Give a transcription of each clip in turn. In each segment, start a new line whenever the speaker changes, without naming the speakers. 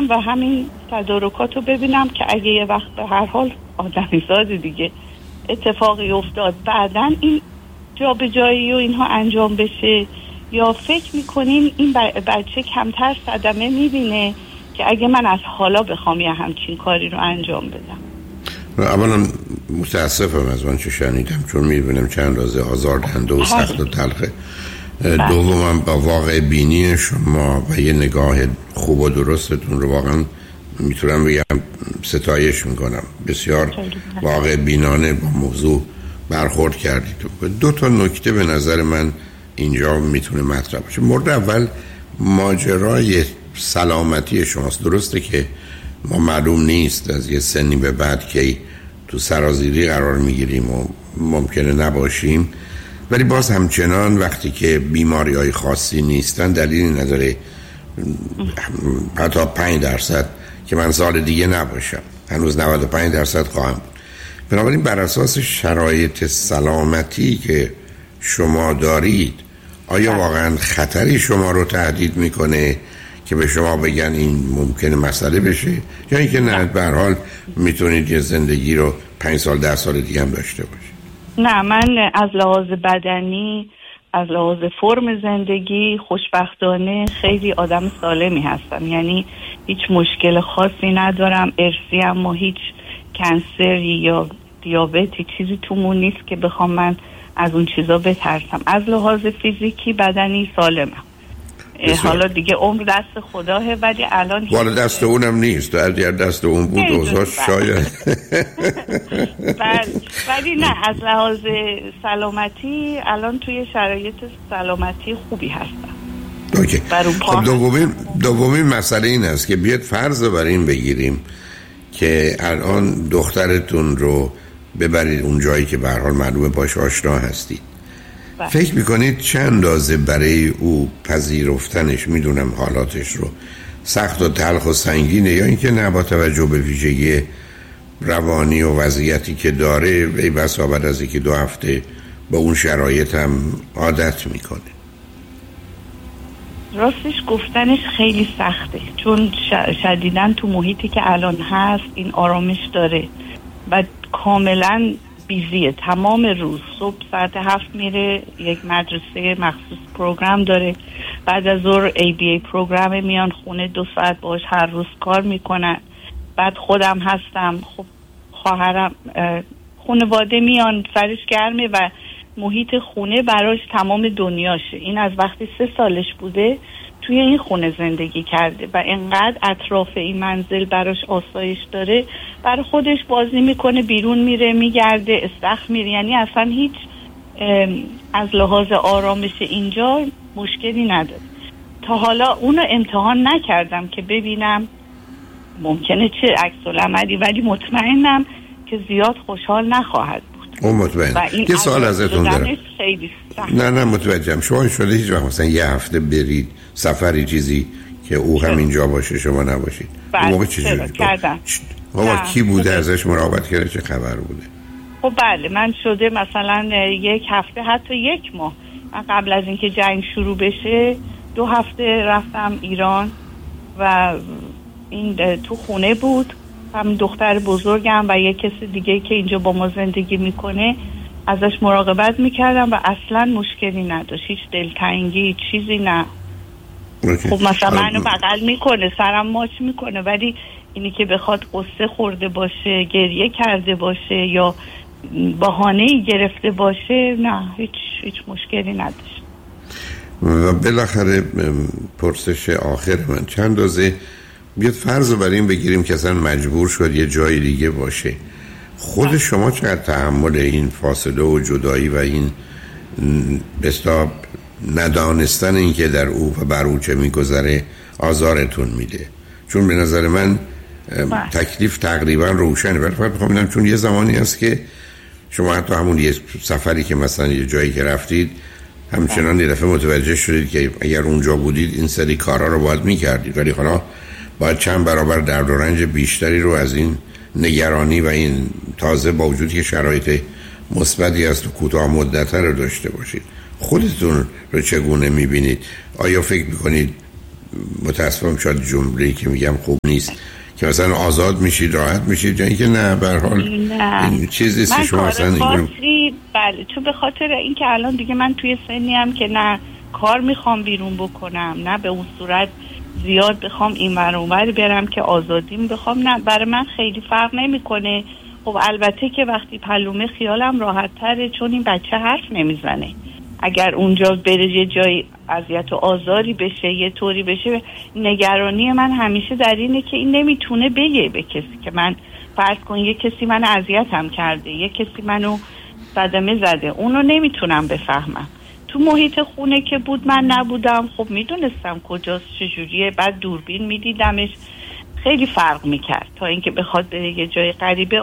باشم و همین تدارکات رو ببینم که اگه یه وقت به هر حال آدمی زاده دیگه اتفاقی افتاد بعداً این جا به جایی و اینها انجام بشه، یا فکر میکنین این بچه کمتر صدمه میبینه که اگه من از حالا بخوام یه همچین کاری رو انجام بدم؟
اولا متاسفم از آنچه شنیدم، چون میبینم چند رازه آزاردهنده و سخت و تلخه. دومم با واقع بینی شما و یه نگاه خوب و درستتون رو واقعا میتونم بگم ستایش میکنم. بسیار واقع بینانه با موضوع برخورد کردید. دو تا نکته به نظر من اینجا میتونه مطرح باشه. مورد اول ماجرای سلامتی شماست. درسته که ما معلوم نیست از یه سنی به بعد که تو سرازیری قرار میگیریم و ممکنه نباشیم، ولی باز همچنان وقتی که بیماری های خاصی نیستن دلیلی نداره حتی 5% که من سال دیگه نباشم، هنوز 95% خواهم بود. بنابراین بر اساس شرایط سلامتی که شما دارید آیا واقعا خطری شما رو تهدید میکنه که به شما بگن این ممکنه مسئله بشه، یا اینکه نه به هر حال میتونید یه زندگی رو 5 سال 10 سال دیگه هم داشته باشید؟
نه، من از لحاظ بدنی، از لحاظ فرم زندگی خوشبختانه خیلی آدم سالمی هستم، یعنی هیچ مشکل خاصی ندارم. ارثی هم و هیچ کنسری یا دیابتی چیزی تومون نیست که بخوام من از اون چیزا بترسم. از لحاظ فیزیکی بدنی سالمم. حالا دیگه عمر دست خداه، ولی الان
والا دست اونم نیست، اگر دست اون بود اوضاع شاید
ولی نه، از لحاظ سلامتی الان توی شرایط سلامتی خوبی هستم.
اوکی. خب دومین مسئله این است که بیاد فرض بر این بگیریم که الان دخترتون رو ببرید اون جایی که به هر حال معلومه باش آشنا هستید. فکر میکنید چند اندازه برای او پذیرفتنش، میدونم حالاتش رو، سخت و تلخ و سنگینه، یا اینکه نه با توجه به ویژگی روانی و وضعیتی که داره ای بسا بعد از یکی 2 هفته با اون شرایط هم عادت میکنه؟
راستش گفتنش خیلی سخته، چون شدیداً تو محیطی که الان هست این آرامش داره و کاملاً بیزیه. تمام روز صبح ساعت 7 میره یک مدرسه مخصوص پروگرام داره، بعد از ظهر ABA پروگرام میان خونه 2 ساعت باش هر روز کار میکنن. بعد خودم هستم، خب خواهرم، خانواده میان، سرش گرمه و محیط خونه براش تمام دنیاشه. این از وقتی 3 سالش بوده توی این خونه زندگی کرده و انقدر اطراف این منزل براش آسایش داره، برای خودش بازی میکنه، بیرون میره، میگرده، استخر میره، یعنی اصلا هیچ از لحاظ آرامش اینجا مشکلی نداره. تا حالا اونو امتحان نکردم که ببینم ممکنه چه عکس العملی، ولی مطمئنم که زیاد خوشحال نخواهد بود.
اون مطمئن. یه سوال ازتون دارم. نه متوجهم. شما شده هیچ وقت مثلا یه هفته برید سفری چیزی که او هم اینجا باشه شما نباشید؟ اون موقع چجوری
کردم؟
کی بوده ازش مراقبت کرده؟ چه خبر بوده؟
خب بله، من شده مثلا 1 هفته حتی 1 ماه، من قبل از اینکه جنگ شروع بشه 2 هفته رفتم ایران و این تو خونه بود، هم دختر بزرگم و یک کسی دیگه که اینجا با ما زندگی میکنه ازش مراقبت میکردم و اصلا مشکلی نداشت، هیچ دلتنگی چیزی نه. خب مثلا منو بغل میکنه، سرم ماچ میکنه، ولی اینی که بخواد قصه خورده باشه، گریه کرده باشه یا بهانه‌ای گرفته باشه، نه، هیچ مشکلی نداشت.
و بالاخره پرسش آخر من، چند روزه بیاد فرض بر این بگیریم که اصلا مجبور شد یه جای دیگه باشه، خود شما چقدر تحمل این فاصله و جدایی و این بستا ندانستن این که در او و بر او چه میگذره آزارتون میده؟ چون به نظر من تکلیف تقریبا روشنه، ولی فقط میخوام ببینم چون یه زمانی هست که شما حتی همون یه سفری که مثلا یه جایی که رفتید همچنان یه دفعه متوجه شدید که اگر اونجا بودید این سری کارها رو باید میکردید، ولی حالا باید چند برابر درد و رنج بیشتری رو از این نگرانی و این تازه با وجودی که شرایط مثبتی است و کوتاه مدته رو داشته باشید. خودتون رو چگونه میبینید؟ آیا فکر میکنید متاسفم شاید جمله‌ای که میگم خوب نیست که مثلا آزاد میشید راحت میشید یا اینکه نه به هر حال این چیزی است که شما اصلا
بله تو به خاطر اینکه الان دیگه من توی سنی ام که نه کار میخوام بیرون بکنم نه به اون صورت زیاد بخوام این ور اون ور برم که آزادیم بخوام، نه برای من خیلی فرق نمیکنه. خب البته که وقتی پلومه خیالم راحت تره چون این بچه حرف نمیزنه. اگر اونجا بره یه جای اذیت و آزاری بشه یه طوری بشه، نگرانی من همیشه در اینه که این نمیتونه بگه به کسی که من فرض کن یه کسی من اذیتم کرده، یه کسی منو صدمه زده، اونو نمیتونم بفهمم. تو محیط خونه که بود من نبودم، خب میدونستم کجاست چجوریه، بعد دوربین میدیدمش، خیلی فرق میکرد تا اینکه بخواد بره یه جای غریبه.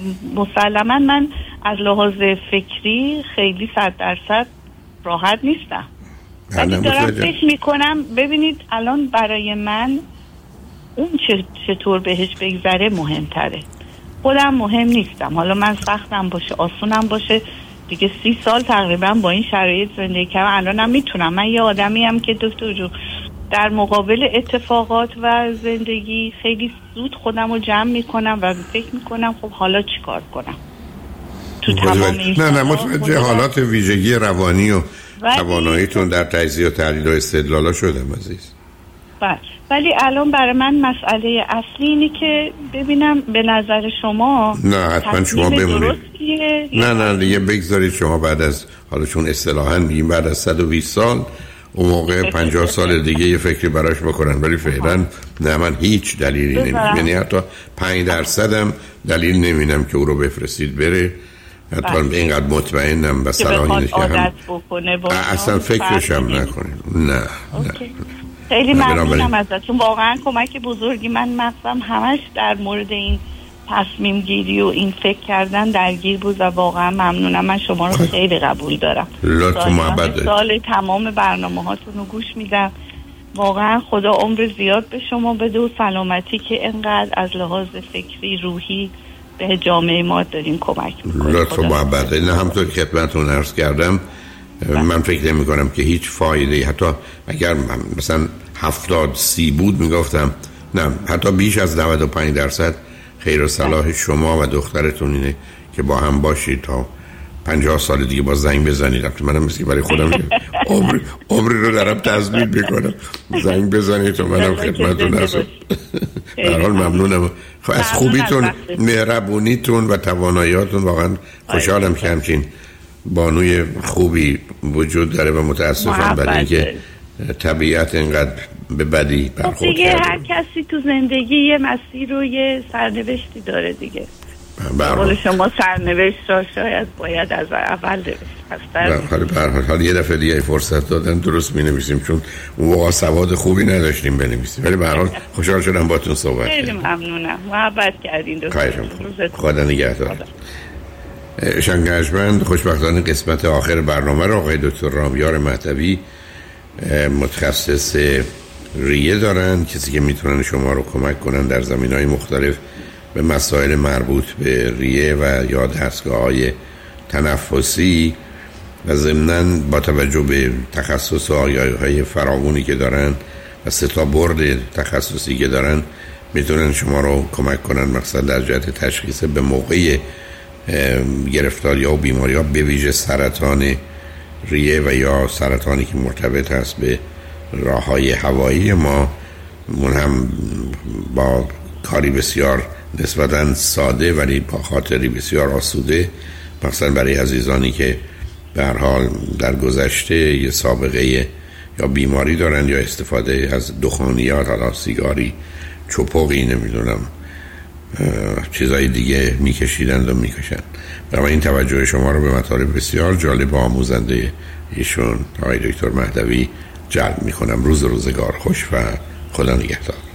مسلما من از لحاظ فکری خیلی 100% راحت نیستم، ولی دارم فکر میکنم ببینید الان برای من اون چطور بهش بگذره مهمتره. خودم مهم نیستم، حالا من سختم باشه آسونم باشه دیگه 30 سال تقریبا با این شرایط زندگی کردم. الانم میتونم، من یه آدمی ام که دکتر جو در مقابل اتفاقات و زندگی خیلی زود خودم رو جمع میکنم و فکر میکنم خب حالا چی کار کنم تو تمام این
نه متوجه حالات ویژگی روانی و تواناییتون در تجزیه و تحلیل و استدلالا شدم عزیز.
ولی الان برای من مسئله اصلی اینه که ببینم به نظر شما
نه حتما شما بمونید نه دیگه بگذارید شما بعد از حالا چون اصطلاحاً میگیم بعد از 120 سال اون موقع 50 سال دیگه یه فکری براش بکنن، ولی فعلا نه من هیچ دلیلی نمیدونم، یعنی حتی 5% هم دلیل نمیدونم که او رو بفرستید بره. حتی اینقدر مطمئنم به صلاح اینه که هم اصلا فکرشم نکنید. نه
خیلی ممنونم ازتون، واقعا کمک بزرگی. من مغزم همش در مورد این تصمیم گیری و این فکر کردن درگیر بود و واقعا ممنونم. من شما رو خیلی قبول دارم، سال تمام برنامه هاتون رو گوش میدم. واقعا خدا عمر زیاد به شما بده و سلامتی که انقدر از لحاظ فکری روحی به جامعه ما دارین کمک میکنید.
لطف و محبت. نه همطور که خدمتتون عرض کردم من فکر نمی کنم که هیچ فایده، حتی اگر مثلا 70-30 بود میگفتم نه، حتی بیش از 95% خیر و صلاح شما و دخترتون اینه که با هم باشید تا 50 سال دیگه با زنگ بزنید. منم مثل برای خودم عمری رو دارم تضمین میکنم، زنگ بزنید و منم خدمتتون هستم. در حال ممنونم از خوبیتون، مهربونیتون و تواناییاتون. واقعا خوشحالم که همچین بانوی خوبی وجود داره و متاسفم برای اینکه طبیعت اینقدر به بدی برخورد کرده.
هر کسی تو زندگی یه مسیر و یه سرنوشتی داره دیگه. قول شما سرنوشت را شاید باید از اول نوشت.
حالا یه دفعه دیگه فرصت دادن درست می نویسیم چون اون واقعا سواد خوبی نداشتیم بنویسیم، ولی به هر حال خوشحال شدم باهاتون صحبت کردم.
خیلی ممنونم، محبت کردین دکتر.
خدا نگهدار. شنگشمند خوشبختانه قسمت آخر برنامه را آقای دکتر رامیار مهدوی متخصص ریه دارن، کسی که میتونن شما رو کمک کنن در زمینهای مختلف به مسائل مربوط به ریه و یا دستگاه‌های تنفسی و ضمناً با توجه به تخصص و آگاهی‌های فراوانی که دارن و 3 برد تخصصی که دارن میتونن شما رو کمک کنن مثلا در جهت تشخیص به موقع گرفتاری ها و بیماری ها، به ویژه سرطان ریه و یا سرطانی که مرتبط هست به راه‌های هوایی ما. من هم با کاری بسیار نسبتاً ساده ولی با خاطری بسیار آسوده، مثلا برای عزیزانی که به هر حال در گذشته یه سابقه یا بیماری دارن یا استفاده از دخانیات، حالا سیگاری، چپقی، نمیدونم چیزای دیگه میکشیدند و میکشن. و این توجه شما رو به مطالب بسیار جالب و آموزنده ایشون آقای دکتر مهدوی جلب میکنم. روزگار خوش و خدا نگهدار.